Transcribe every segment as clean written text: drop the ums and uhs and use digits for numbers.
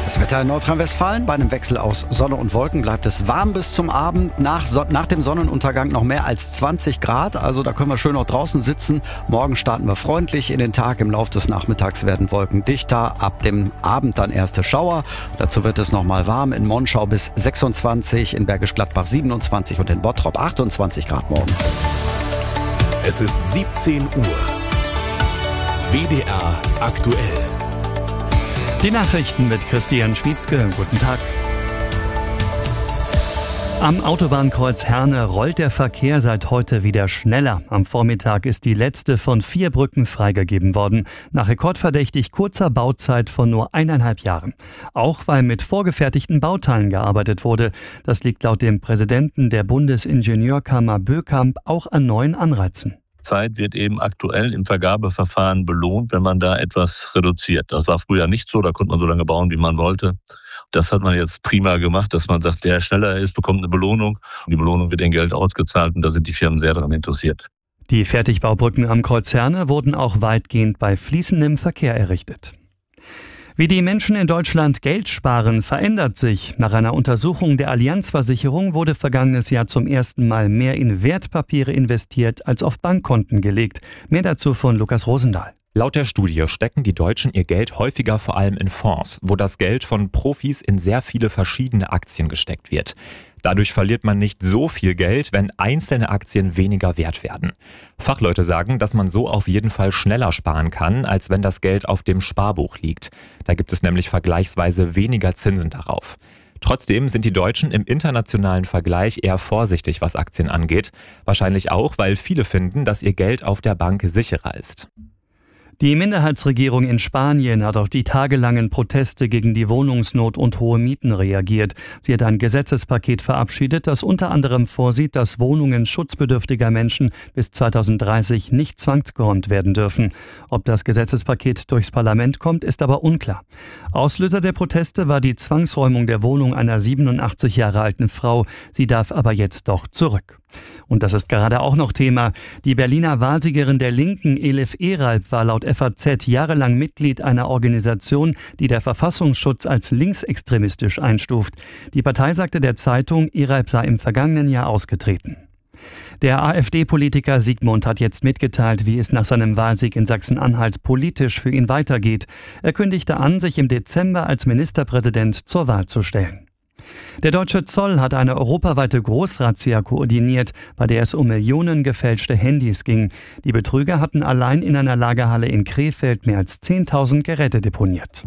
Das Wetter in Nordrhein-Westfalen: Bei einem Wechsel aus Sonne und Wolken bleibt es warm bis zum Abend. Nach dem Sonnenuntergang noch mehr als 20 Grad. Also da können wir schön auch draußen sitzen. Morgen starten wir freundlich in den Tag. Im Laufe des Nachmittags werden Wolken dichter. Ab dem Abend dann erste Schauer. Dazu wird es nochmal warm. In Monschau bis 26, in Bergisch Gladbach 27 und in Bottrop 28 Grad morgen. Es ist 17 Uhr. WDR aktuell. Die Nachrichten mit Christian Schwietzke. Guten Tag. Am Autobahnkreuz Herne rollt der Verkehr seit heute wieder schneller. Am Vormittag ist die letzte von 4 Brücken freigegeben worden. Nach rekordverdächtig kurzer Bauzeit von nur 1,5 Jahren. Auch weil mit vorgefertigten Bauteilen gearbeitet wurde. Das liegt laut dem Präsidenten der Bundesingenieurkammer Bökamp auch an neuen Anreizen. Zeit wird eben aktuell im Vergabeverfahren belohnt, wenn man da etwas reduziert. Das war früher nicht so, da konnte man so lange bauen, wie man wollte. Das hat man jetzt prima gemacht, dass man sagt, der schneller ist, bekommt eine Belohnung. Die Belohnung wird in Geld ausgezahlt und da sind die Firmen sehr daran interessiert. Die Fertigbaubrücken am Kreuz Herne wurden auch weitgehend bei fließendem Verkehr errichtet. Wie die Menschen in Deutschland Geld sparen, verändert sich. Nach einer Untersuchung der Allianz-Versicherung wurde vergangenes Jahr zum ersten Mal mehr in Wertpapiere investiert als auf Bankkonten gelegt. Mehr dazu von Lukas Rosendahl. Laut der Studie stecken die Deutschen ihr Geld häufiger vor allem in Fonds, wo das Geld von Profis in sehr viele verschiedene Aktien gesteckt wird. Dadurch verliert man nicht so viel Geld, wenn einzelne Aktien weniger wert werden. Fachleute sagen, dass man so auf jeden Fall schneller sparen kann, als wenn das Geld auf dem Sparbuch liegt. Da gibt es nämlich vergleichsweise weniger Zinsen darauf. Trotzdem sind die Deutschen im internationalen Vergleich eher vorsichtig, was Aktien angeht. Wahrscheinlich auch, weil viele finden, dass ihr Geld auf der Bank sicherer ist. Die Minderheitsregierung in Spanien hat auf die tagelangen Proteste gegen die Wohnungsnot und hohe Mieten reagiert. Sie hat ein Gesetzespaket verabschiedet, das unter anderem vorsieht, dass Wohnungen schutzbedürftiger Menschen bis 2030 nicht zwangsgeräumt werden dürfen. Ob das Gesetzespaket durchs Parlament kommt, ist aber unklar. Auslöser der Proteste war die Zwangsräumung der Wohnung einer 87 Jahre alten Frau. Sie darf aber jetzt doch zurück. Und das ist gerade auch noch Thema. Die Berliner Wahlsiegerin der Linken, Elif Eralp, war laut FAZ jahrelang Mitglied einer Organisation, die der Verfassungsschutz als linksextremistisch einstuft. Die Partei sagte der Zeitung, Eralp sei im vergangenen Jahr ausgetreten. Der AfD-Politiker Siegmund hat jetzt mitgeteilt, wie es nach seinem Wahlsieg in Sachsen-Anhalt politisch für ihn weitergeht. Er kündigte an, sich im Dezember als Ministerpräsident zur Wahl zu stellen. Der deutsche Zoll hat eine europaweite Großrazzia koordiniert, bei der es um Millionen gefälschte Handys ging. Die Betrüger hatten allein in einer Lagerhalle in Krefeld mehr als 10.000 Geräte deponiert.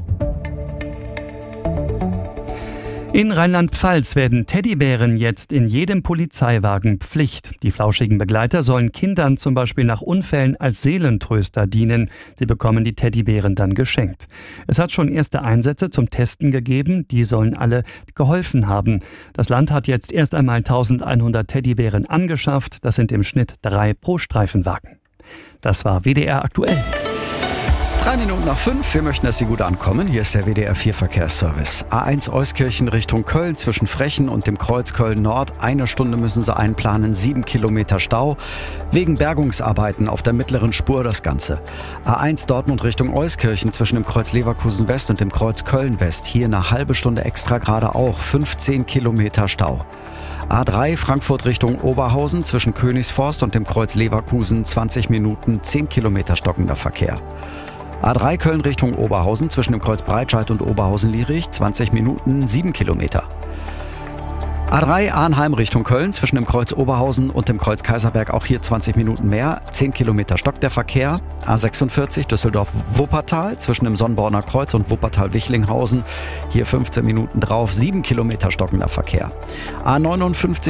In Rheinland-Pfalz werden Teddybären jetzt in jedem Polizeiwagen Pflicht. Die flauschigen Begleiter sollen Kindern zum Beispiel nach Unfällen als Seelentröster dienen. Sie bekommen die Teddybären dann geschenkt. Es hat schon erste Einsätze zum Testen gegeben. Die sollen alle geholfen haben. Das Land hat jetzt erst einmal 1100 Teddybären angeschafft. Das sind im Schnitt 3 pro Streifenwagen. Das war WDR aktuell. 3 Minuten nach 5. Wir möchten, dass Sie gut ankommen. Hier ist der WDR 4 Verkehrsservice. A1 Euskirchen Richtung Köln zwischen Frechen und dem Kreuz Köln Nord. 1 Stunde müssen Sie einplanen. 7 Kilometer Stau. Wegen Bergungsarbeiten auf der mittleren Spur das Ganze. A1 Dortmund Richtung Euskirchen zwischen dem Kreuz Leverkusen West und dem Kreuz Köln West. Hier eine halbe Stunde extra gerade auch. 15 Kilometer Stau. A3 Frankfurt Richtung Oberhausen zwischen Königsforst und dem Kreuz Leverkusen 20 Minuten, 10 Kilometer stockender Verkehr. A3 Köln Richtung Oberhausen zwischen dem Kreuz Breitscheid und Oberhausen-Lierich 20 Minuten, 7 Kilometer. A3 Arnheim Richtung Köln zwischen dem Kreuz Oberhausen und dem Kreuz Kaiserberg auch hier 20 Minuten mehr, 10 Kilometer stockt der Verkehr. A46 Düsseldorf-Wuppertal zwischen dem Sonnborner Kreuz und Wuppertal-Wichlinghausen, hier 15 Minuten drauf, 7 Kilometer stockender Verkehr. A59